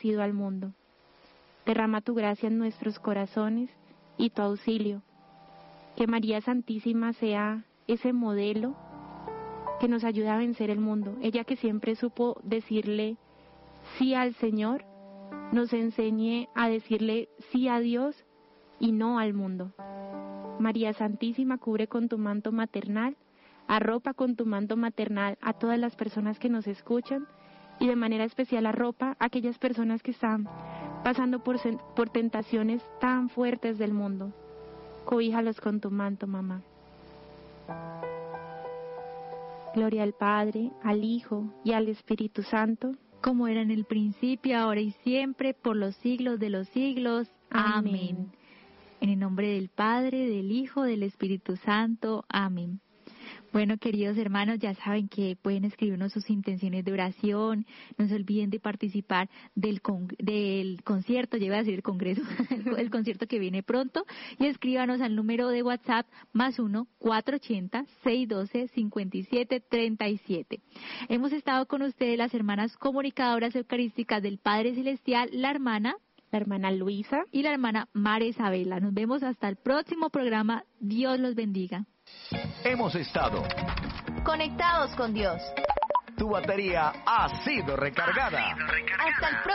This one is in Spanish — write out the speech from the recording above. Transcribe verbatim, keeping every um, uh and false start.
sido al mundo. Derrama tu gracia en nuestros corazones y tu auxilio. Que María Santísima sea ese modelo que nos ayuda a vencer el mundo. Ella que siempre supo decirle sí al Señor, nos enseñe a decirle sí a Dios y no al mundo. María Santísima, cubre con tu manto maternal, arropa con tu manto maternal a todas las personas que nos escuchan y de manera especial arropa a aquellas personas que están pasando por, por tentaciones tan fuertes del mundo. Cobíjalos con tu manto, mamá. Gloria al Padre, al Hijo y al Espíritu Santo, como era en el principio, ahora y siempre, por los siglos de los siglos. Amén. Amén. En el nombre del Padre, del Hijo, del Espíritu Santo. Amén. Bueno, queridos hermanos, ya saben que pueden escribirnos sus intenciones de oración. No se olviden de participar del con, del concierto, lleva a decir el congreso, el concierto que viene pronto. Y escríbanos al número de WhatsApp más uno, cuatro ochenta, seiscientos doce, cincuenta y siete treinta y siete. Hemos estado con ustedes las hermanas comunicadoras eucarísticas del Padre Celestial, la hermana... la hermana Luisa y la hermana María Isabela. Nos vemos hasta el próximo programa. Dios los bendiga. Hemos estado conectados con Dios. Tu batería ha sido recargada. Ha sido recargada. Hasta el próximo